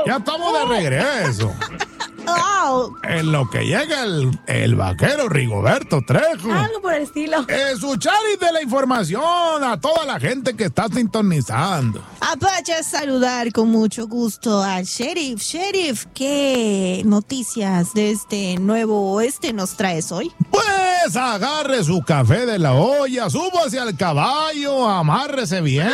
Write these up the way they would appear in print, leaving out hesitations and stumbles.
Ya estamos de regreso. Oh. En lo que llega el vaquero Rigoberto Trejo. Algo por el estilo. Su charis de la información a toda la gente que está sintonizando. Apache a saludar con mucho gusto al Sheriff. Sheriff, ¿qué noticias de este nuevo oeste nos traes hoy? Pues agarre su café de la olla, suba hacia el caballo, amárrese bien.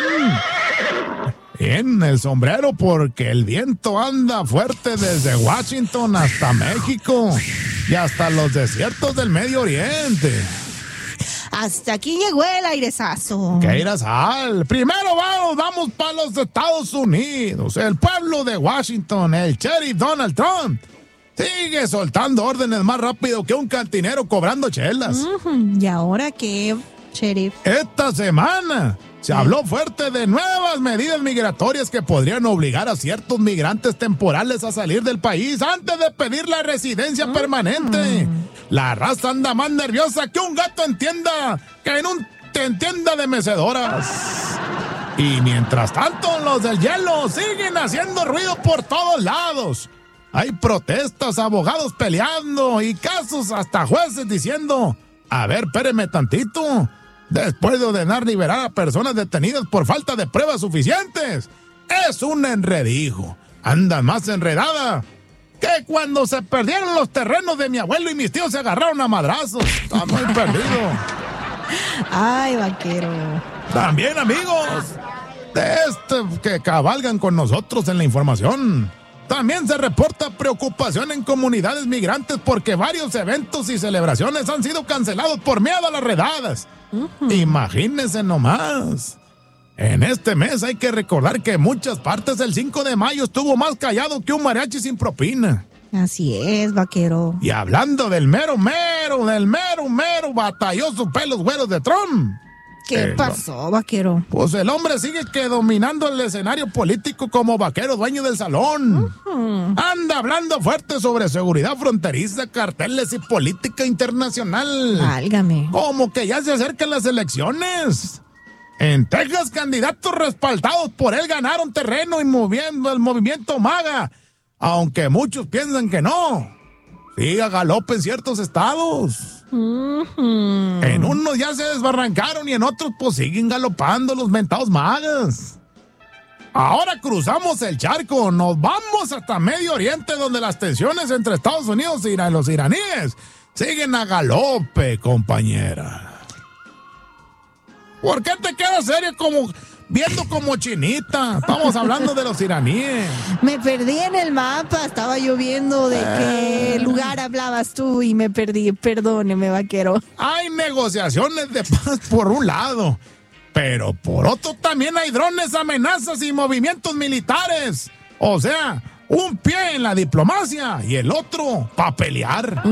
Bien, el sombrero porque el viento anda fuerte desde Washington hasta México y hasta los desiertos del Medio Oriente. Hasta aquí llegó el airezazo. ¿Qué irás al? Primero vamos para los Estados Unidos. El pueblo de Washington, el sheriff Donald Trump, sigue soltando órdenes más rápido que un cantinero cobrando chelas. ¿Y ahora qué, Sheriff? Esta semana se habló fuerte de nuevas medidas migratorias que podrían obligar a ciertos migrantes temporales a salir del país antes de pedir la residencia permanente. La raza anda más nerviosa que un gato en tienda de mecedoras. Y mientras tanto, los del hielo siguen haciendo ruido por todos lados. Hay protestas, abogados peleando y casos hasta jueces diciendo: a ver, espéreme tantito. Después de ordenar liberar a personas detenidas por falta de pruebas suficientes. Es un enredijo. Anda más enredada que cuando se perdieron los terrenos de mi abuelo y mis tíos se agarraron a madrazos. Está muy perdido. Ay, vaquero. También, amigos, que cabalgan con nosotros en la información. También se reporta preocupación en comunidades migrantes porque varios eventos y celebraciones han sido cancelados por miedo a las redadas. Imagínense nomás. En este mes hay que recordar que en muchas partes el 5 de mayo estuvo más callado que un mariachi sin propina. Así es, vaquero. Y hablando del mero batalloso pelos güeros de Trump. ¿Qué pasó, vaquero? Pues el hombre sigue dominando el escenario político como vaquero dueño del salón. Anda hablando fuerte sobre seguridad fronteriza, carteles y política internacional. Válgame. Como que ya se acercan las elecciones. En Texas, candidatos respaldados por él ganaron terreno y moviendo el movimiento MAGA, aunque muchos piensan que no. Sigue a galope en ciertos estados. En unos ya se desbarrancaron y en otros pues siguen galopando los mentados magas. Ahora cruzamos el charco, nos vamos hasta Medio Oriente, donde las tensiones entre Estados Unidos y los iraníes siguen a galope, compañera. ¿Por qué te quedas serio viendo como chinita? Estamos hablando de los iraníes. Me perdí en el mapa, estaba yo viendo de qué lugar hablabas tú y me perdí, perdóneme, vaquero. Hay negociaciones de paz por un lado, pero por otro también hay drones, amenazas y movimientos militares. O sea, un pie en la diplomacia y el otro para pelear.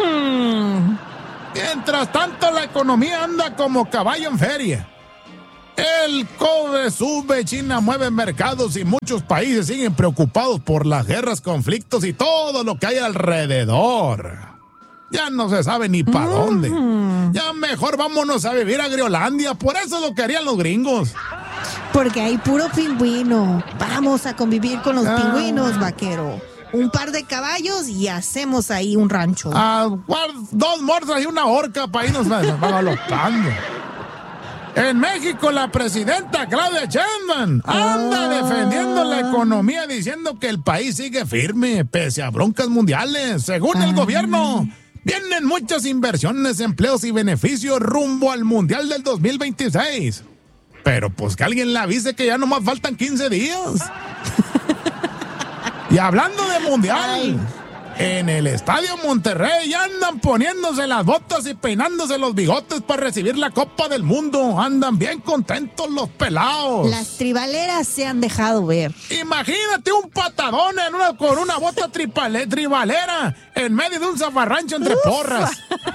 Mientras tanto, la economía anda como caballo en feria. El cobre sube, China mueve mercados y muchos países siguen preocupados por las guerras, conflictos y todo lo que hay alrededor. Ya no se sabe ni para dónde. Ya mejor vámonos a vivir a Groenlandia, por eso lo querían los gringos. Porque hay puro pingüino. Vamos a convivir con los pingüinos, vaquero. Un par de caballos y hacemos ahí un rancho. 2 morsas y una orca para irnos galopando. En México, la presidenta Claudia Sheinbaum anda defendiendo la economía diciendo que el país sigue firme pese a broncas mundiales. Según el gobierno, vienen muchas inversiones, empleos y beneficios rumbo al Mundial del 2026. Pero pues que alguien le avise que ya nomás faltan 15 días. Y hablando de Mundial, en el Estadio Monterrey andan poniéndose las botas y peinándose los bigotes para recibir la Copa del Mundo. Andan bien contentos los pelados. Las tribaleras se han dejado ver. Imagínate un patadón con una bota tribalera en medio de un zafarrancho entre porras.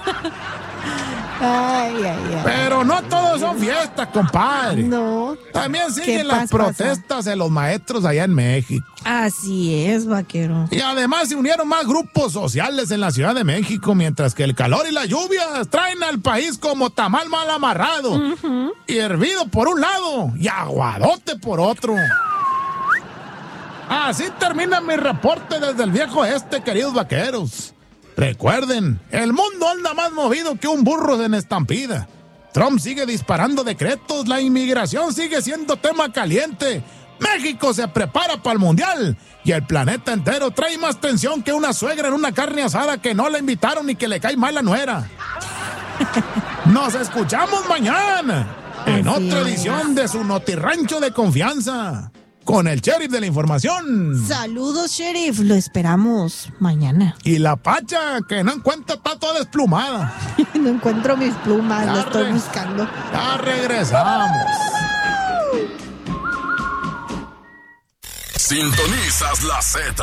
Ay. Pero no todos son fiestas, compadre. No. También siguen las protestas de los maestros allá en México. Así es, vaquero. Y además se unieron más grupos sociales en la Ciudad de México, mientras que el calor y las lluvias traen al país como tamal mal amarrado. Y hervido por un lado y aguadote por otro. Así termina mi reporte desde el viejo oeste, queridos vaqueros. Recuerden, el mundo anda más movido que un burro en estampida. Trump sigue disparando decretos, la inmigración sigue siendo tema caliente. México se prepara para el mundial y el planeta entero trae más tensión que una suegra en una carne asada que no la invitaron y que le cae mal la nuera. Nos escuchamos mañana en otra edición de su Notirrancho de confianza con el sheriff de la información. Saludos, sheriff, lo esperamos mañana. Y la Pacha, que no encuentra, está toda desplumada. No encuentro mis plumas, lo estoy buscando. Ya regresamos. Sintonizas la Z